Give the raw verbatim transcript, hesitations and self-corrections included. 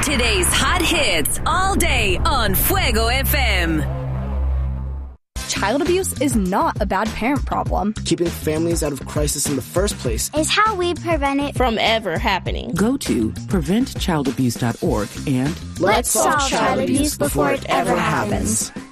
Today's hot hits all day on Fuego F M. Child abuse is not a bad parent problem. Keeping families out of crisis in the first place is how we prevent it from ever happening. Go to prevent child abuse dot org and let's solve child abuse before it ever happens.